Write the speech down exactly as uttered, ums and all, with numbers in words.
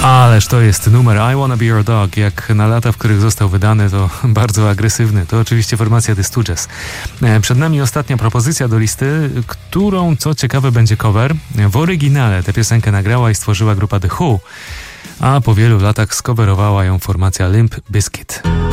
Ależ to jest numer I Wanna Be Your Dog. Jak na lata, w których został wydany, to bardzo agresywny. To oczywiście formacja The Stooges. Przed nami ostatnia propozycja do listy, którą, co ciekawe, będzie cover. W oryginale tę piosenkę nagrała i stworzyła grupa The Who, a po wielu latach skoverowała ją formacja Limp Bizkit.